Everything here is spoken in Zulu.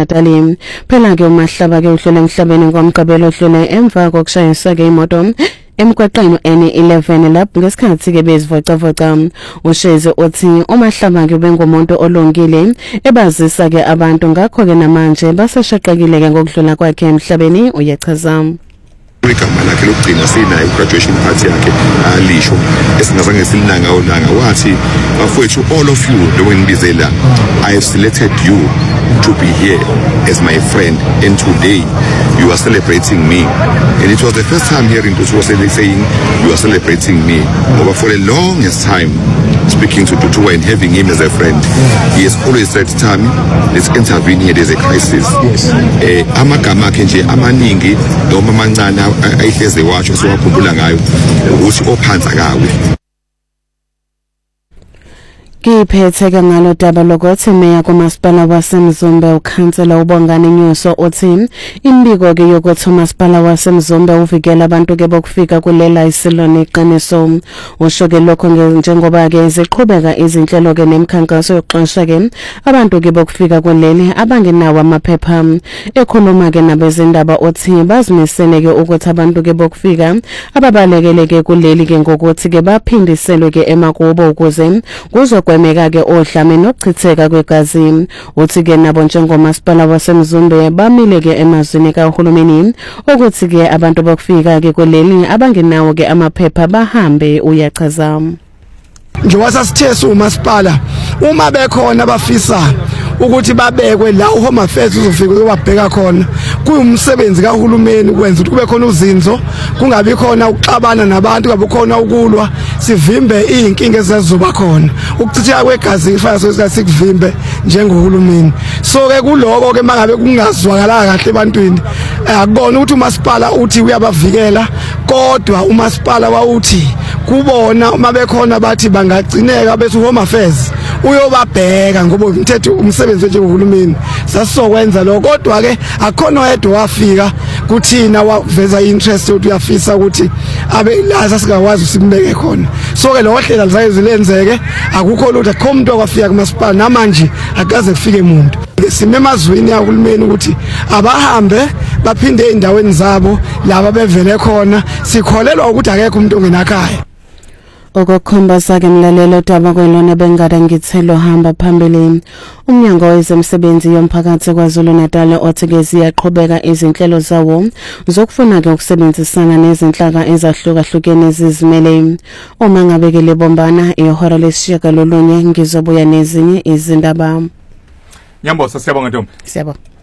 Natal. Phela ke uMahlaba ke uhlele emhlabeni kwamgqibelo uhlele emva kokushayisa ke imoto emgwaqeni N11 lapho ngesikhathi ke bezivocavoca. Ushezi uthi uMahlaba ke bengumuntu olungile ebazisa ke abantu ngakho ke namanje baseshaqekile ke ngokudlula kwakhe emhlabeni uyachaza. Igama lakhe lokugcina sinayo graduation party yakhe alisho esingazange silinanga onanga wathi bafowethu all of you lo ngibizela I have selected you to be here as my friend and today you are celebrating me and it was the first time hearing Tutu saying you are celebrating me over for the longest time speaking to Tutu and having him as a friend. He has always said Tami, let's intervene here, there's a crisis. Amagama akhe nje amaningi noma amancane ayihleze washo siwakhumbula ngayo ukuthi ophansi akawe. Kiphethe ke ngalo daba lokuthi meya kumasipala waseMzumbe ukhansela uBongani Nyuso uthi imbiko ke yokuthi umasipala waseMzumbe uvikela abantu ke bokufika kulela isilone iqiniso. Usho ke lokho njengoba ke ziqhubeka izinhlelo ke nemikhankaso yokuqasha ke abantu ke bokufika kuleli abangenawo amaphepha. Ekhuluma ke nabezindaba uthi bazimisele ke ukuthi abantu ke bokufika ababalekele ke kuleli ke ngokuthi ke baphindiselwe ke emakubo ukuze kuzokwe meka ke odlame nokuchitheka kwegazi. Uthi ke nabo njengomasipala waseMzumbe bamile ke emazweni kahulumeni ukuthi ke abantu bakufika ke kuleli abangenawo ke amaphepha bahambe uyachaza. Njengoba sithe umasipala uma bekhona bafisa ukuthi babekwe la uHome Affairs uzofika uyobabheka khona kuyumsebenzi kahulumeni ukwenza ukuthi kube khona uzinzo kungabi khona ukuxabana nabantu kungabi khona ukulwa sivimbe inkinga ezizoba khona ukuchitheka kwegazi ifana sokuzika sikuvimbe njengohulumeni. So ke kuloko ke mangabe kungazwakala kahle ebantwini akubona ukuthi umasipala uthi uyabavikela kodwa umasipala wawuthi kubona uma bekhona bathi bangagcineka bese uHome Affairs uyobabheka ngoba umthetho umsebenzi njengohulumeni sasizokwenza lokho kodwa ke akhona oyedwa wafika kuthina waveza interest ukuthi uyafisa ukuthi abe la sasingakwazi usimbeke khona. So ke lo hlela lizayize lenzeke akukho lutho akho umuntu okwafika kumasipala namanje akaze kufike umuntu. Simemazweni yahulumeni ukuthi abahambe baphinde endaweni zabo laba bevele khona sikholelwa ukuthi akekho umuntu ongenakhaya. Okukhomba sake mlalelo daba kwelona bengada ngithelo hamba phambili. Umnyango wezemsebenzi yomphakathi kwaZulu Natal othi ke ziyaqhubeka izinhlelo zawo zokufuna ke ukusebenzisana nezinhlaka ezahlukahlukene ezizimele. Uma ngabekele bombana ihora lesishiyagalolunye ngizobuya nezinye izindaba. Nyambo sasiyabonga Ntombi. Siyabonga.